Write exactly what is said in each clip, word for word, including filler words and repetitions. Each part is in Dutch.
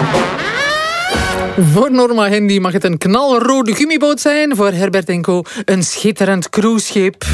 Voor Norma Hendy mag het een knalrode gummiboot zijn. Voor Herbert en Co een schitterend cruiseschip.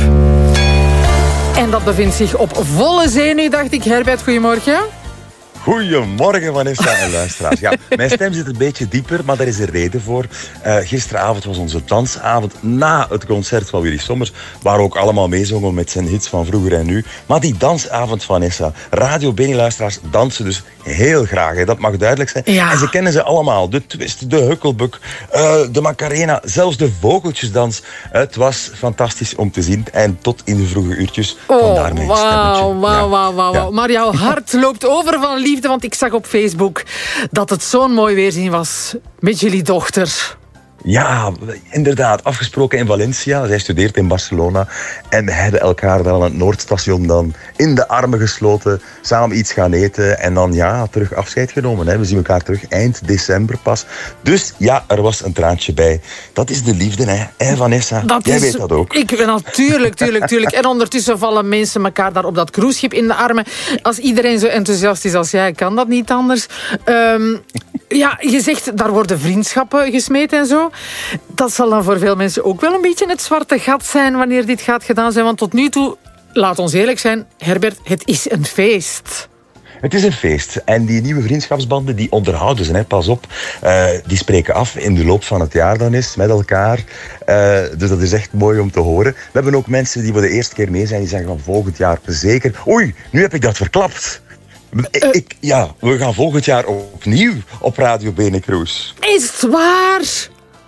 En dat bevindt zich op volle zee nu, dacht ik. Herbert, goedemorgen. Goedemorgen, Vanessa en luisteraars. Ja, mijn stem zit een beetje dieper, maar daar is een reden voor. Uh, gisteravond was onze dansavond na het concert van Willy Sommers, waar ook allemaal meezongen met zijn hits van vroeger en nu. Maar die dansavond, Vanessa, Radio Beni-luisteraars dansen dus heel graag. Hè. Dat mag duidelijk zijn. Ja. En ze kennen ze allemaal. De twist, de hukkelbuk, uh, de Macarena, zelfs de vogeltjesdans. Het was fantastisch om te zien. En tot in de vroege uurtjes. Oh, vandaar mijn stemmetje. Wauw, wauw, wauw, wauw. Ja. Maar jouw hart loopt over van liefde, want ik zag op Facebook dat het zo'n mooi weerzien was met jullie dochter. Ja, inderdaad. Afgesproken in Valencia. Zij studeert in Barcelona. En we hebben elkaar dan aan het Noordstation dan in de armen gesloten. Samen iets gaan eten. En dan ja, terug afscheid genomen. Hè. We zien elkaar terug eind december pas. Dus ja, er was een traantje bij. Dat is de liefde, hè, hè Vanessa? Dat Jij is, weet dat ook. Ik ben natuurlijk, tuurlijk, tuurlijk. En ondertussen vallen mensen elkaar daar op dat cruiseschip in de armen. Als iedereen zo enthousiast is als jij, kan dat niet anders. Um, ja, je zegt, daar worden vriendschappen gesmeed en zo. Dat zal dan voor veel mensen ook wel een beetje het zwarte gat zijn wanneer dit gaat gedaan zijn. Want tot nu toe, laat ons eerlijk zijn, Herbert, het is een feest. Het is een feest. En die nieuwe vriendschapsbanden, die onderhouden ze. Hè. Pas op, uh, die spreken af in de loop van het jaar dan eens met elkaar. Uh, dus dat is echt mooi om te horen. We hebben ook mensen die voor de eerste keer mee zijn. Die zeggen van volgend jaar zeker. Oei, nu heb ik dat verklapt. Ik, ik, ja, we gaan volgend jaar opnieuw op Radio Bene Cruise. Is het waar?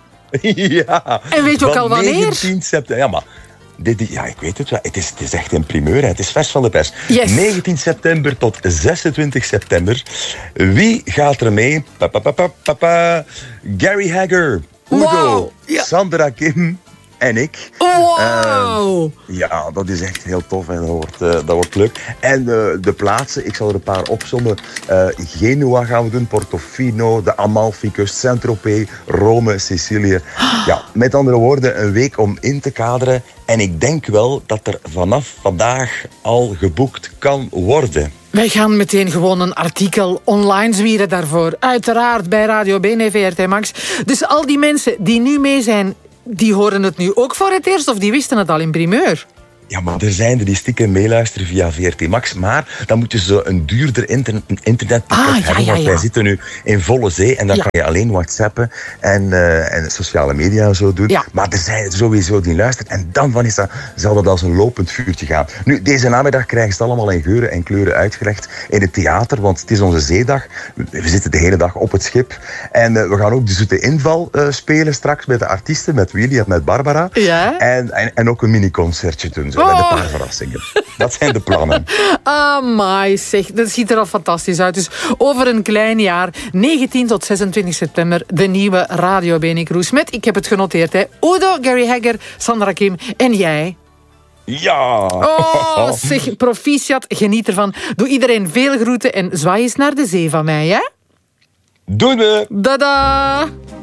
Ja. En weet je ook al wanneer? negentien september. Ja, maar... Dit, ja, ik weet het wel. Het is, het is echt een primeur. Hè. Het is vers van de pers. Yes. negentien september tot zesentwintig september. Wie gaat er mee? Pa, pa, pa, pa, pa, pa. Gary Hagger, Udo, wow. Ja. Sandra Kim en ik. Wow. Uh, ja, dat is echt heel tof en dat wordt, uh, dat wordt leuk. En uh, de plaatsen, ik zal er een paar opzommen. Uh, Genua gaan we doen, Portofino, de Amalfi-kust, Saint-Tropez, Rome, Sicilië. Ja, met andere woorden, een week om in te kaderen. En ik denk wel dat er vanaf vandaag al geboekt kan worden. Wij gaan meteen gewoon een artikel online zwieren daarvoor. Uiteraard bij Radio Bene, V R T Max. Dus al die mensen die nu mee zijn, die horen het nu ook voor het eerst of die wisten het al in primeur? Ja, maar er zijn er die stiekem meeluisteren via V R T Max. Maar dan moet je zo een duurder internet, internetpakket ah, ja, hebben. ja, Want ja. wij zitten nu in volle zee. En dan ja. kan je alleen WhatsAppen en, uh, en sociale media en zo doen. Ja. Maar er zijn er sowieso die luisteren. En dan van is dat, zal dat als een lopend vuurtje gaan. Nu, deze namiddag krijgen ze het allemaal in geuren en kleuren uitgelegd in het theater. Want het is onze zeedag. We zitten de hele dag op het schip. En uh, we gaan ook de zoete inval uh, spelen straks met de artiesten. Met Willy en met Barbara. Ja. En, en, en ook een mini-concertje doen. Zo. Oh. Met een paar verrassingen. Dat zijn de plannen. Amai, zeg. Dat ziet er al fantastisch uit. Dus over een klein jaar, negentien tot zesentwintig september, de nieuwe Radio Bene Cruise. Met, ik heb het genoteerd, hè, Udo, Gary Hagger, Sandra Kim en jij. Ja! Oh, zeg, proficiat, geniet ervan. Doe iedereen veel groeten en zwaai eens naar de zee van mij, hè? Doei! Dada!